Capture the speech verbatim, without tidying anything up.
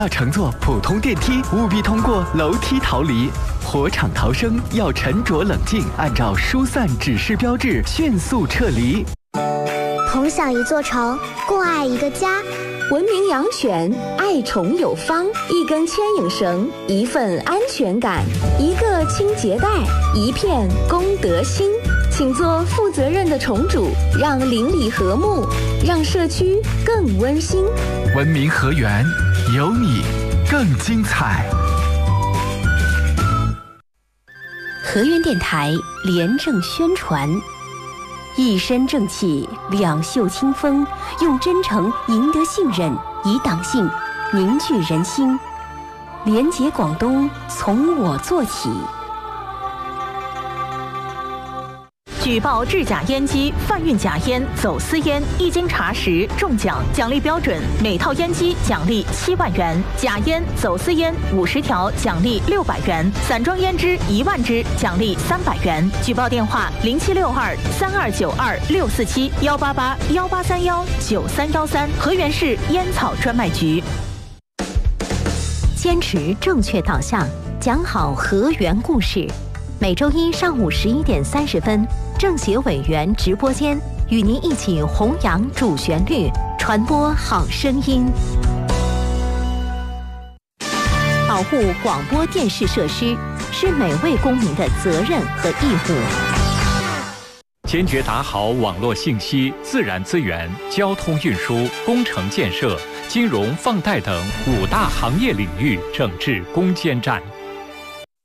要乘坐普通电梯，务必通过楼梯逃离。火场逃生要沉着冷静，按照疏散指示标志迅速撤离。 同享一座城，共爱一个家。 文明养犬，爱宠有方，一根牵引绳，一份安全感，一个清洁袋，一片公德心。请做负责任的宠主，让邻里和睦，让社区更温馨。 文明和源，有你更精彩。 和源电台廉政宣传。一身正气，两袖清风，用真诚赢得信任，以党性凝聚人心。廉洁广东，从我做起。 举报制假烟机、贩运假烟、走私烟，一经查实中奖，奖励标准：每套烟机奖励七万元；假烟、走私烟五十条奖励六百元；散装烟支一万支奖励三百元。举报电话：零七六二三二九二六四七幺八八幺八三幺九三幺三。和源市烟草专卖局。 坚持正确导向，讲好和源故事。每周一上午十一点三十分，政协委员直播间与您一起弘扬主旋律，传播好声音。保护广播电视设施是每位公民的责任和义务。 坚决打好网络信息、自然资源、交通运输、工程建设、金融放贷等五大行业领域整治攻坚战。